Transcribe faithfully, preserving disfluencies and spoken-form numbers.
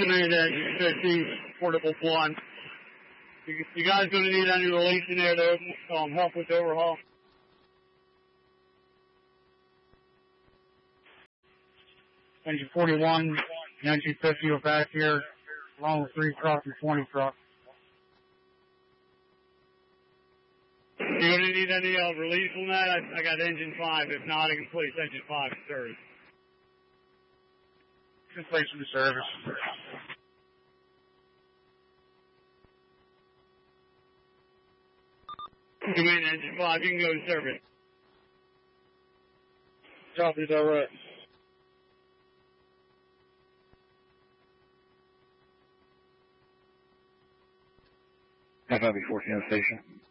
Command Engine fifty, portable one. You, you guys going to need any release in there to um, help with the overhaul? Engine forty-one, engine fifty are back here, along with three trucks and twenty trucks. You going to need any uh, release on that? I, I got engine five. If not, I can place engine five in service. You can place in the service. Command engine five, you can go to service. Copy, direct. F I B fourteen on station.